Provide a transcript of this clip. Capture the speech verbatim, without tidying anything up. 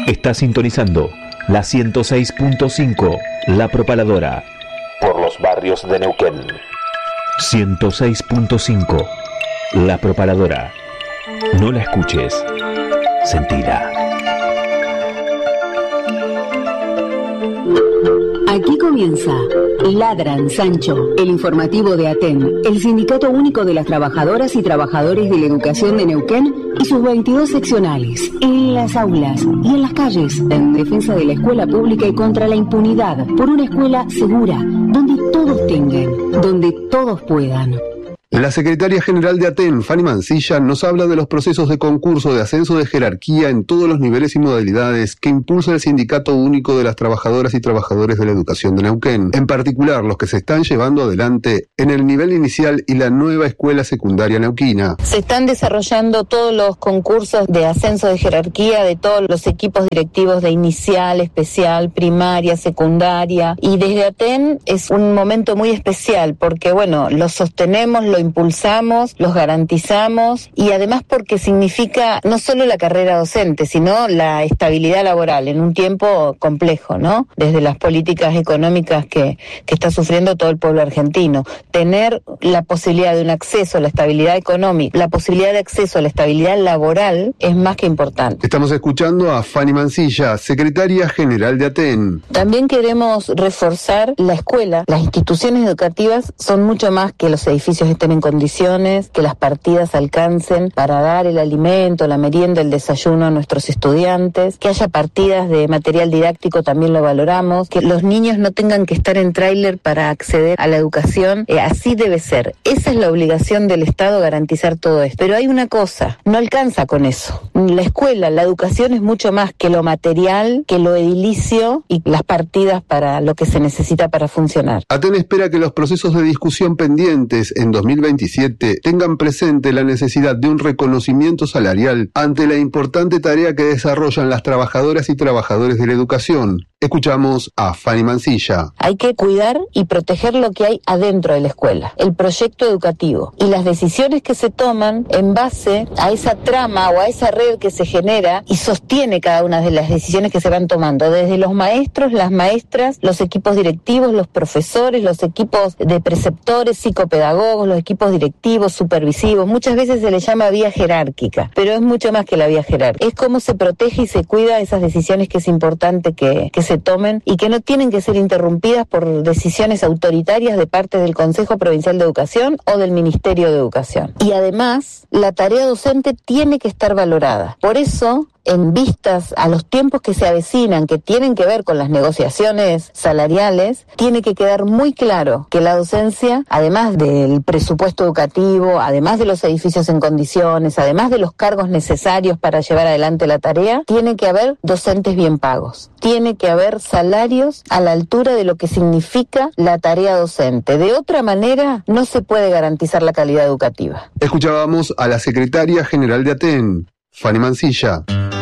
Está sintonizando la ciento seis punto cinco, La Propaladora, por los barrios de Neuquén. ciento seis punto cinco, La Propaladora. No la escuches, sentila. Aquí comienza Ladran Sancho, el informativo de ATEN, el Sindicato Único de las Trabajadoras y Trabajadores de la Educación de Neuquén y sus veintidós seccionales, en las aulas y en las calles, en defensa de la escuela pública y contra la impunidad, por una escuela segura, donde todos tengan, donde todos puedan. La secretaria general de ATEN, Fanny Mancilla, nos habla de los procesos de concurso de ascenso de jerarquía en todos los niveles y modalidades que impulsa el Sindicato Único de las Trabajadoras y Trabajadores de la Educación de Neuquén, en particular los que se están llevando adelante en el nivel inicial y la nueva escuela secundaria neuquina. Se están desarrollando todos los concursos de ascenso de jerarquía de todos los equipos directivos de inicial, especial, primaria, secundaria, y desde ATEN es un momento muy especial porque, bueno, lo sostenemos, lo impulsamos, los garantizamos y además porque significa no solo la carrera docente, sino la estabilidad laboral en un tiempo complejo, ¿no? Desde las políticas económicas que, que está sufriendo todo el pueblo argentino. Tener la posibilidad de un acceso a la estabilidad económica, la posibilidad de acceso a la estabilidad laboral es más que importante. Estamos escuchando a Fanny Mancilla, secretaria general de ATEN. También queremos reforzar la escuela. Las instituciones educativas son mucho más que los edificios estén en condiciones, que las partidas alcancen para dar el alimento, la merienda, el desayuno a nuestros estudiantes, que haya partidas de material didáctico, también lo valoramos, que los niños no tengan que estar en tráiler para acceder a la educación, eh, así debe ser. Esa es la obligación del Estado, garantizar todo esto. Pero hay una cosa, no alcanza con eso. La escuela, la educación es mucho más que lo material, que lo edilicio y las partidas para lo que se necesita para funcionar. ATEN espera que los procesos de discusión pendientes en dos mil veintisiete tengan presente la necesidad de un reconocimiento salarial ante la importante tarea que desarrollan las trabajadoras y trabajadores de la educación. Escuchamos a Fanny Mancilla. Hay que cuidar y proteger lo que hay adentro de la escuela, el proyecto educativo y las decisiones que se toman en base a esa trama o a esa red que se genera y sostiene cada una de las decisiones que se van tomando, desde los maestros, las maestras, los equipos directivos, los profesores, los equipos de preceptores, psicopedagogos, los equipos directivos, supervisivos. Muchas veces se le llama vía jerárquica, pero es mucho más que la vía jerárquica. Es cómo se protege y se cuida esas decisiones que es importante que, que se tomen y que no tienen que ser interrumpidas por decisiones autoritarias de parte del Consejo Provincial de Educación o del Ministerio de Educación. Y además, la tarea docente tiene que estar valorada. Por eso, en vistas a los tiempos que se avecinan, que tienen que ver con las negociaciones salariales, tiene que quedar muy claro que la docencia, además del presupuesto educativo, además de los edificios en condiciones, además de los cargos necesarios para llevar adelante la tarea, tiene que haber docentes bien pagos. Tiene que haber salarios a la altura de lo que significa la tarea docente. De otra manera, no se puede garantizar la calidad educativa. Escuchábamos a la secretaria general de ATEN, Fanny Mancilla.